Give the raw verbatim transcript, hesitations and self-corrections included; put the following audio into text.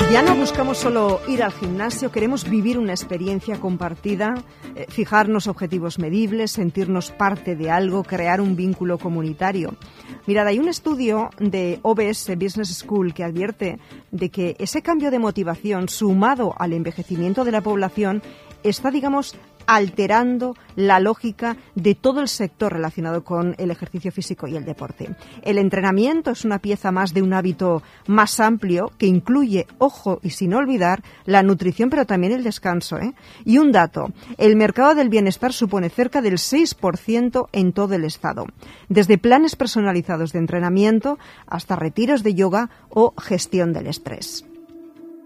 Ya no buscamos solo ir al gimnasio, queremos vivir una experiencia compartida, eh, fijarnos objetivos medibles, sentirnos parte de algo, crear un vínculo comunitario. Mirad, hay un estudio de O B S Business School que advierte de que ese cambio de motivación sumado al envejecimiento de la población está, digamos, alterando la lógica de todo el sector relacionado con el ejercicio físico y el deporte. El entrenamiento es una pieza más de un hábito más amplio que incluye, ojo y sin olvidar, la nutrición, pero también el descanso, ¿eh? Y un dato, el mercado del bienestar supone cerca del seis por ciento en todo el estado, desde planes personalizados de entrenamiento hasta retiros de yoga o gestión del estrés.